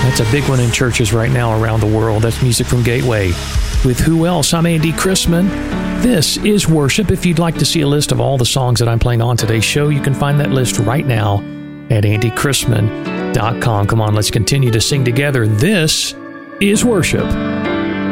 That's a big one in churches right now around the world. That's music from Gateway. With Who Else? I'm Andy Chrisman. This is Worship. If you'd like to see a list of all the songs that I'm playing on today's show, you can find that list right now at andychrisman.com. Come on, let's continue to sing together. This is Worship.